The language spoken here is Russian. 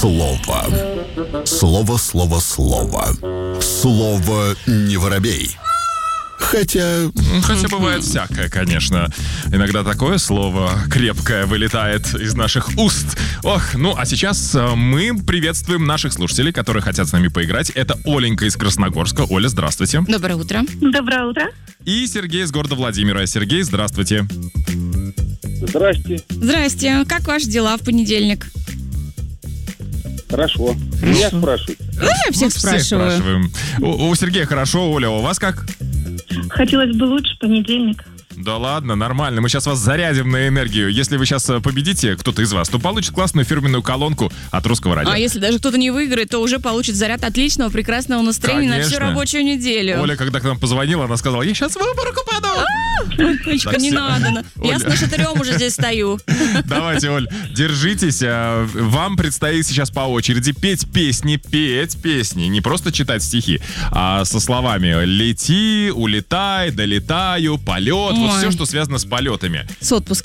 Слово. Слово. Слово не воробей. Хотя бывает всякое, конечно. Иногда такое слово крепкое вылетает из наших уст. А сейчас мы приветствуем наших слушателей, которые хотят с нами поиграть. Это Оленька из Красногорска. Оля, здравствуйте. Доброе утро. Доброе утро. И Сергей из города Владимира. Сергей, здравствуйте. Здрасте. Как ваши дела в понедельник? Хорошо. Меня спрашивают. Я всех спрашиваю. Спрашиваем. У Сергея хорошо, Оля, у вас как? Хотелось бы лучше понедельник. Да ладно, нормально. Мы сейчас вас зарядим на энергию. Если вы сейчас победите, кто-то из вас, то получит классную фирменную колонку от Русского радио. А если даже кто-то не выиграет, то уже получит заряд отличного, прекрасного настроения на всю Конечно. рабочую неделю. Оля, когда к нам позвонила, она сказала: я сейчас в обморок упаду. Олечка, не надо. Я с нашатырем уже здесь стою. Давайте, Оль, держитесь. Вам предстоит сейчас по очереди петь песни. Не просто читать стихи, а со словами «лети», «улетай», «долетаю», «полет». Вот Ой. все, что связано с полетами. С отпуска.